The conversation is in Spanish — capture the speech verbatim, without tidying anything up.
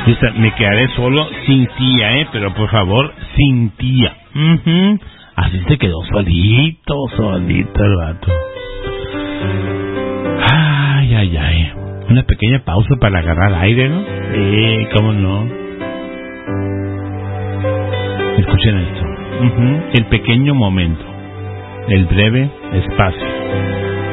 Dice, me quedaré solo sin tía, ¿eh? Pero por favor, sin tía. Uh-huh. Así se quedó solito, solito el vato. Ay, ay, ay. Una pequeña pausa para agarrar aire, ¿no? Sí, cómo no. Escuchen esto. Uh-huh. El pequeño momento. El breve espacio.